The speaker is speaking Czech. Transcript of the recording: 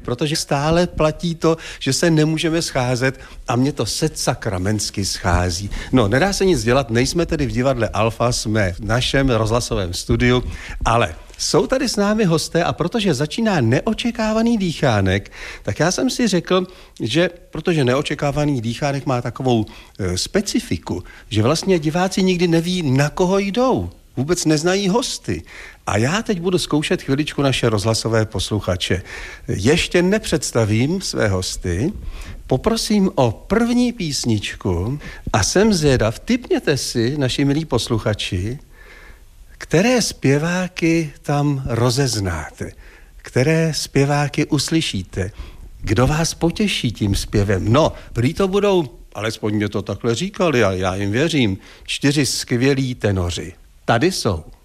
protože stále platí to, že se nemůžeme scházet a mě to sedsakramensky schází. No, nedá se nic dělat, nejsme tedy v divadle Alfa, jsme v našem rozhlasovém studiu, ale jsou tady s námi hosté a protože začíná neočekávaný dýchánek, tak já jsem si řekl, že protože neočekávaný dýchánek má takovou specifiku, že vlastně diváci nikdy neví, na koho jdou. Vůbec neznají hosty. A já teď budu zkoušet chviličku naše rozhlasové posluchače. Ještě nepředstavím své hosty, poprosím o první písničku a jsem zvědav, tipněte si, naši milí posluchači, které zpěváky tam rozeznáte, které zpěváky uslyšíte, kdo vás potěší tím zpěvem. No, prý to budou, alespoň mě to takhle říkali a já jim věřím, 4 skvělí tenoři. Tady jsou.